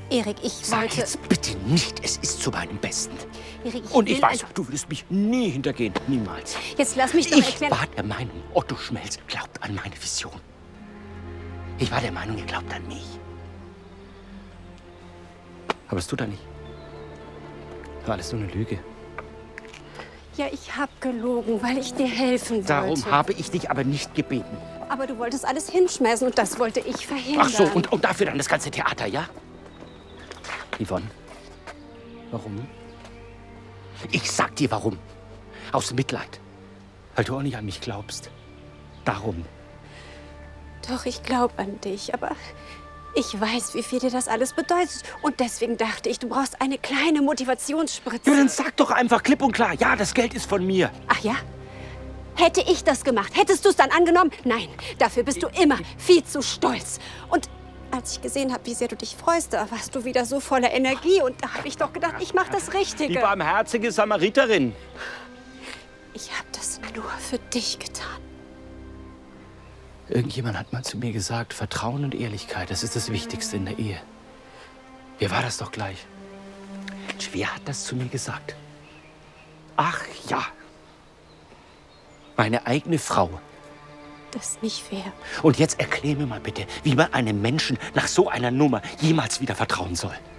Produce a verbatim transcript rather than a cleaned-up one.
Erik, ich Sag wollte... jetzt bitte nicht, es ist zu meinem Besten. Erik, ich Und ich will weiß, ein- du wirst mich nie hintergehen. Niemals. Jetzt lass mich doch Ich erklären... war der Meinung, Otto Schmelz glaubt an meine Vision. Ich war der Meinung, er glaubt an mich. Aber es tut er nicht. War alles nur eine Lüge. Ja, ich hab gelogen, weil ich dir helfen wollte. Darum habe ich dich aber nicht gebeten. Aber du wolltest alles hinschmeißen und das wollte ich verhindern. Ach so, und, und dafür dann das ganze Theater, ja? Yvonne, warum? Ich sag dir warum. Aus Mitleid. Weil du auch nicht an mich glaubst. Darum. Doch, ich glaube an dich, aber ich weiß, wie viel dir das alles bedeutet. Und deswegen dachte ich, du brauchst eine kleine Motivationsspritze. Ja, dann sag doch einfach klipp und klar, ja, das Geld ist von mir. Ach ja? Hätte ich das gemacht, hättest du es dann angenommen? Nein, dafür bist du immer viel zu stolz. Und als ich gesehen habe, wie sehr du dich freust, da warst du wieder so voller Energie. Und da habe ich doch gedacht, ich mache das Richtige. Die barmherzige Samariterin. Ich habe das nur für dich getan. Irgendjemand hat mal zu mir gesagt, Vertrauen und Ehrlichkeit, das ist das Wichtigste in der Ehe. Mir war das doch gleich. Mensch, wer hat das zu mir gesagt? Ach ja. Meine eigene Frau. Das ist nicht fair. Und jetzt erklär mir mal bitte, wie man einem Menschen nach so einer Nummer jemals wieder vertrauen soll.